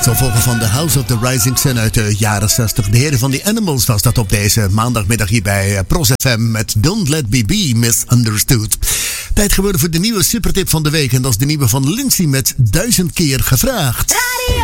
Het opvolger van The House of the Rising Sun uit de jaren 60. De heren van The Animals was dat op deze maandagmiddag hier bij Pros FM met Don't Let Me Be Misunderstood. Tijd geworden voor de nieuwe supertip van de week. En dat is de nieuwe van Lindsay met 1000 keer gevraagd.